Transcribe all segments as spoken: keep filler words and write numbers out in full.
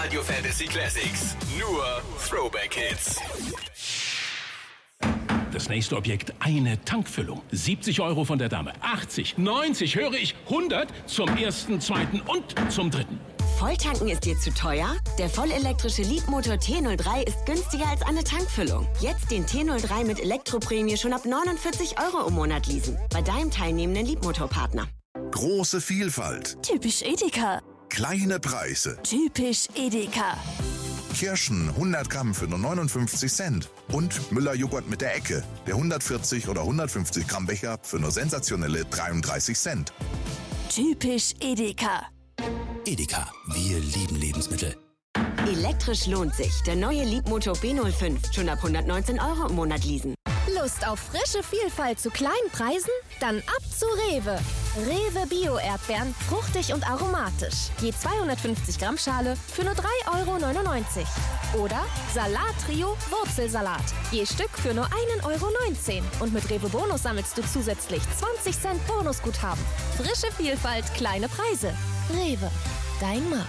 Radio Fantasy Classics. Nur Throwback Hits. Das nächste Objekt, eine Tankfüllung. siebzig Euro von der Dame. achtzig, neunzig, höre ich, hundert zum ersten, zweiten und zum dritten. Volltanken ist dir zu teuer? Der vollelektrische Leapmotor T null drei ist günstiger als eine Tankfüllung. Jetzt den T null drei mit Elektroprämie schon ab neunundvierzig Euro im Monat leasen. Bei deinem teilnehmenden Leapmotor-Partner. Große Vielfalt. Typisch Edeka. Kleine Preise. Typisch Edeka. Kirschen hundert Gramm für nur neunundfünfzig Cent. Und Müller-Joghurt mit der Ecke. Der hundertvierzig oder hundertfünfzig Gramm Becher für nur sensationelle dreiunddreißig Cent. Typisch Edeka. Edeka, wir lieben Lebensmittel. Elektrisch lohnt sich. Der neue Leapmotor B null fünf. Schon ab hundertneunzehn Euro im Monat leasen. Lust auf frische Vielfalt zu kleinen Preisen? Dann ab zu Rewe. Rewe Bio-Erdbeeren, fruchtig und aromatisch. Je zweihundertfünfzig Gramm Schale für nur drei Euro neunundneunzig. Oder Salat-Trio Wurzelsalat. Je Stück für nur ein Euro neunzehn. Und mit Rewe Bonus sammelst du zusätzlich zwanzig Cent Bonusguthaben. Frische Vielfalt, kleine Preise. Rewe, dein Markt.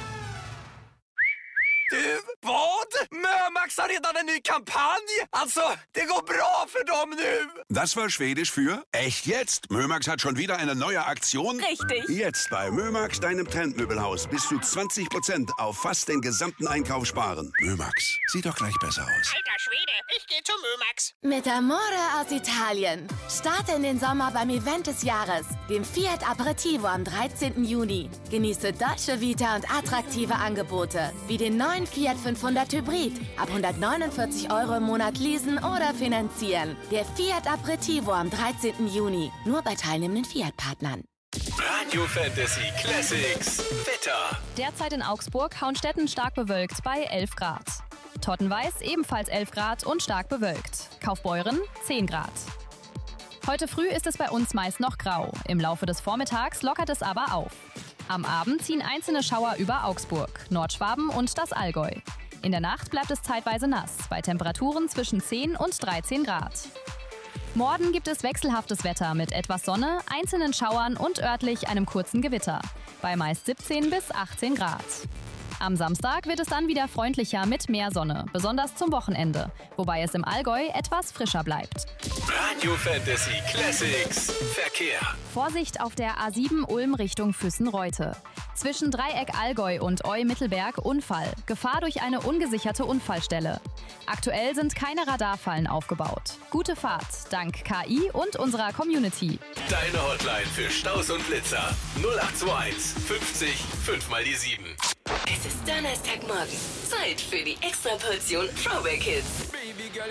Du, vad? Mömax har redan en ny kampanj! Alltså, det går bra för dem nu! Das war Schwedisch für echt jetzt. Mömax hat schon wieder eine neue Aktion. Richtig. Jetzt bei Mömax, deinem Trendmöbelhaus, bis zu zwanzig Prozent auf fast den gesamten Einkauf sparen. Mömax, sieht doch gleich besser aus. Alter Schwede, ich geh zu Mömax. Mit Amore aus Italien. Starte in den Sommer beim Event des Jahres, dem Fiat Aperitivo am dreizehnten Juni. Genieße Dolce Vita und attraktive Angebote, wie den neuen Fiat fünfhundert Hybrid. Ab hundertneunundvierzig Euro im Monat leasen oder finanzieren. Der Fiat Aperitivo am dreizehnten Juni. Nur bei teilnehmenden Fiat-Partnern. Radio Fantasy Classics. Wetter. Derzeit in Augsburg, Hauenstetten stark bewölkt bei elf Grad. Tottenweiß ebenfalls elf Grad und stark bewölkt. Kaufbeuren zehn Grad. Heute früh ist es bei uns meist noch grau. Im Laufe des Vormittags lockert es aber auf. Am Abend ziehen einzelne Schauer über Augsburg, Nordschwaben und das Allgäu. In der Nacht bleibt es zeitweise nass, bei Temperaturen zwischen zehn und dreizehn Grad. Morgen gibt es wechselhaftes Wetter mit etwas Sonne, einzelnen Schauern und örtlich einem kurzen Gewitter, bei meist siebzehn bis achtzehn Grad. Am Samstag wird es dann wieder freundlicher mit mehr Sonne, besonders zum Wochenende, wobei es im Allgäu etwas frischer bleibt. Radio Fantasy Classics. Verkehr. Vorsicht auf der A sieben Ulm Richtung Füssen-Reute. Zwischen Dreieck Allgäu und Eu-Mittelberg Unfall. Gefahr durch eine ungesicherte Unfallstelle. Aktuell sind keine Radarfallen aufgebaut. Gute Fahrt, dank K I und unserer Community. Deine Hotline für Staus und Blitzer. null acht zwei eins fünfzig fünf mal die sieben. Es ist Donnerstagmorgen. Zeit für die Extraportion Throwback Hits.